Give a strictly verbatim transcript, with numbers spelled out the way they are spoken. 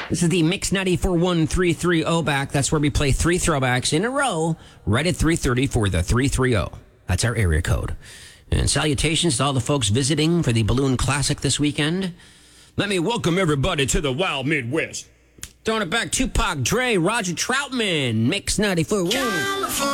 This is the Mix ninety-four one three thirty back. That's where we play three throwbacks in a row right at three thirty for the three thirty. That's our area code. And salutations to all the folks visiting for the Balloon Classic this weekend. Let me welcome everybody to the Wild Midwest. Throwing it back, Tupac, Dre, Roger Troutman, Mix ninety-four one.